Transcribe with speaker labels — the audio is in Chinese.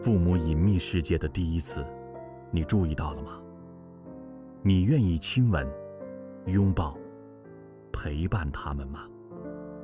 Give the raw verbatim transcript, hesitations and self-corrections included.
Speaker 1: 父母隐秘世界的第一次，你注意到了吗？你愿意亲吻、拥抱、陪伴他们吗？